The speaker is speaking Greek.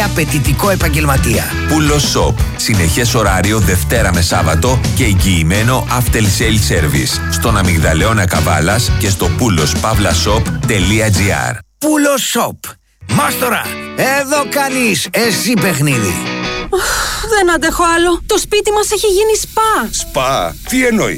απαιτητικό επαγγελματία. Pullos Shop. Συνεχές ωράριο Δευτέρα με Σάββατο και εγγυημένο after sale service. Στον Αμυγδαλέωνα Καβάλας και στο pullospavlashop.gr. Pullos Shop. Μάστορα, εδώ κάνεις εσύ παιχνίδι. Δεν αντέχω άλλο. Το σπίτι μας έχει γίνει σπα. Σπα, τι εννοεί?